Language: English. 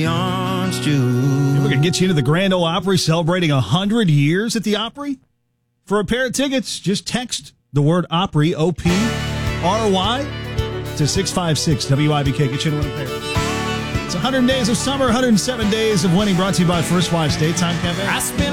beyond you. We're going to get you into the Grand Ole Opry celebrating 100 years at the Opry. For a pair of tickets, just text the word Opry, O-P-R-Y, to 656 WIBK. Get you into one pair. It's 100 days of summer, 107 days of winning, brought to you by First Wives Daytime Cafe.